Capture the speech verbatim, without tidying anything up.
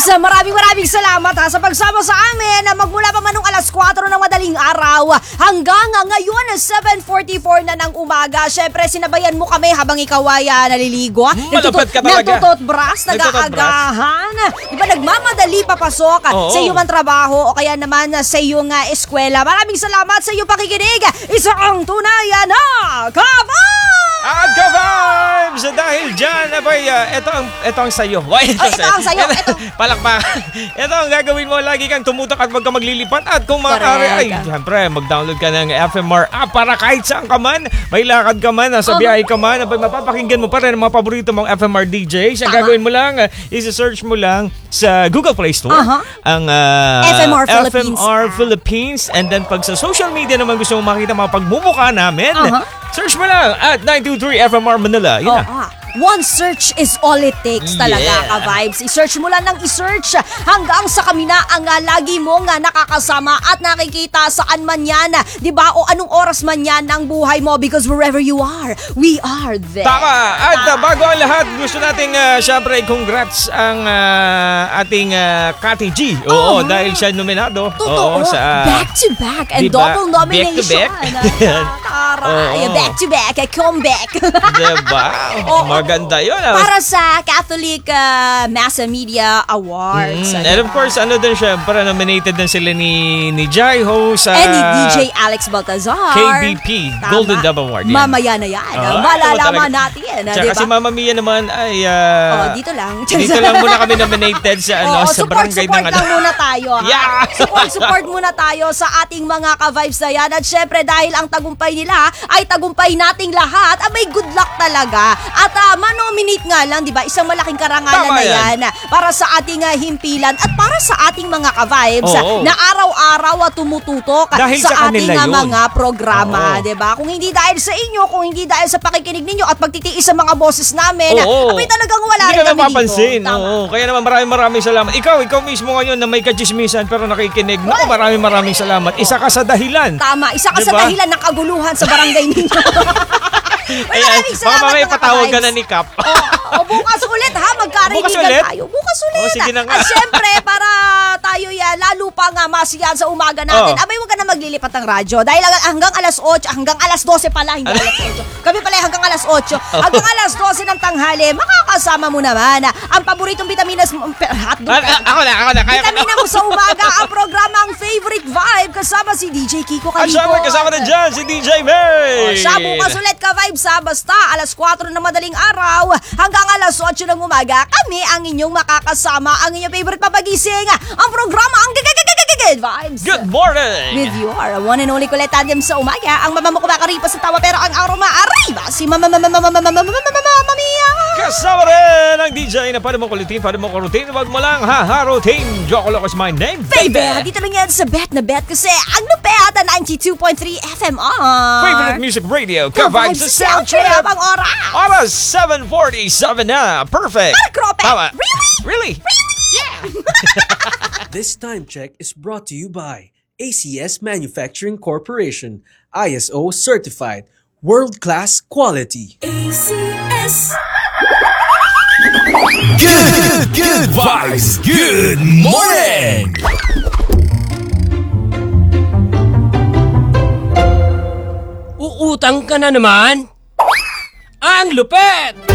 Maraming maraming salamat ha sa pagsama sa amin na magmula pa manong alas kwatro ng madaling araw hanggang ngayon seven forty-four na ng umaga. Syempre sinabayan mo kami habang ikaw ay uh, naliligo. Malapit ka talaga. Nagtututbras, nag-aagahan. Diba nagmamadali papasok Oo. sa iyong trabaho o kaya naman sa iyong uh, eskwela. Maraming salamat sa iyong pakikinig. Isa ang tunayan na Ka-Vibes! At Ka-Vibes! Dahil dyan, abay, uh, ito ang, ito ang sayo. Why, ito, oh, ito ang sayo. Ito. Palakpakan. Ito ang gagawin mo. Lagi kang tumutok at wag ka maglilipat. At kung maaari, ay, siyempre, mag-download ka ng F M R app para kahit saan ka man, may lakad ka man, nasa uh-huh. biyahe ka man, abay, mapapakinggan mo pa rin ang mga paborito mong F M R D Js. Ang uh-huh. gagawin mo lang, uh, isa-search mo lang sa Google Play Store uh-huh. ang uh, F M R Philippines. F M R Philippines. And then pag sa social media naman gusto mo makita mga pagmumukha namin, uh-huh. search mo lang at nine two three F M R Manila. Yun oh, na. Ah. One search is all it takes talaga, Yeah. Ka-Vibes. I-search mo lang ng i-search hanggang sa kami na ang uh, lagi mong uh, nakakasama at nakikita saan man yan, di ba? O anong oras man yan ng buhay mo because wherever you are, we are there. Tama! At uh, bago ang lahat, gusto nating uh, syempre congrats ang uh, ating uh, Kati G. Oo, Oh. dahil siya nominado. Totoo. Oo, sa, uh, back to back and diba? double nomination. Back to back. Taray, Oo. back to back, comeback. Diba? Oo. Maganda yun. ah. Para sa Catholic uh, Mass Media Awards. Mm, and of course, ano din siya, para nominated din sila ni, ni Jaiho sa And ni D J Alex Baltazar. K B P, Tama. Golden Dove Award. Yan. Mamaya na yan. Ah, Malalaman talaga. natin. Tsaka Diba? si Mama Mia naman ay... Uh, Oh, dito lang. dito lang muna kami nominated sa ano Oo, sa support, barangay support ng ano. lang muna tayo. Ha? Yeah! Support, support muna tayo sa ating mga ka-vibes na yan. At syempre, dahil ang tagumpay nila ay tagumpay nating lahat, ah, may good luck talaga. At uh, manominate nga lang, di ba? Isang malaking karangalan Tama na yan. yan para sa ating uh, himpilan at para sa ating mga ka-vibes Oo. na araw-araw uh, tumututok Dahil sa, sa ating kanila uh, yun. mga programa. Oo. Di ba? Kung hindi dahil sa inyo, kung hindi dahil sa pakikinig ninyo at pagtitiis sa mga boses namin, Oo. abay talagang wala Hindi rin ka kami napapansin. dito. Tama. Oo. Kaya naman maraming maraming salamat. Ikaw, ikaw mismo ngayon na may kachismisan pero nakikinig. Naku, maraming maraming salamat. Isa ka sa dahilan. Tama, isa ka sa Diba? dahilan ng kaguluhan sa barangay ninyo. Well, Ayan, maraming baka salamat mamaya mga patawag ka ka-vibes. na ni Cap. O, o bukas ulit ha, Bukas magkarinigan ulit? tayo. Bukas ulit. O, sige na nga. At syempre, para tayo yan, lalo pa nga masiyan sa umaga natin, Oh. abay huwag ka na maglilipat ng radyo. Dahil hanggang alas otso, hanggang alas dose pala, hindi alas otso. Kami pala hanggang alas otso. Hanggang alas dose ng tanghali, makakasama mo naman ang paboritong vitaminas mo. Hotdog. Ah, ah, Ako na, ako na. Kaya ko na. Vitamina mo sa umaga, ang programang Favorite Vibe kasama si D J Kiko At Kalibon. syempre, kasama na dyan si D J May. O, siya bukas ulit ka-vibes sa basta alas kwatro na madaling araw hanggang alas otso ng umaga. Kami ang inyong makakasama, ang inyong favorite papagising, ang programa ang Good Vibes. Good morning! With your one and only Colette Tandem sa umaga. Ang mama mo kumakaripas sa tawa pero ang araw maariba si mama mama mama mama mama mama Mia. Kasama rin ang D J na pwede mo kulitin, pwede mo kurutin, wag mo lang haharutin. Joko Loco is my name, baby! Baby, dito lang yan sa Bet na Bet kasi ang lupet at ninety-two point three F M R. Favorite music radio, ka-vibes sa sound trip. Ang oras. Oras seven forty-seven na. Perfect. Para krope. Tama. Really? Really? This time check is brought to you by A C S Manufacturing Corporation, I S O certified, world-class quality. A C S. Good, good vibes, good morning! Uutang ka na naman? Ang lupet!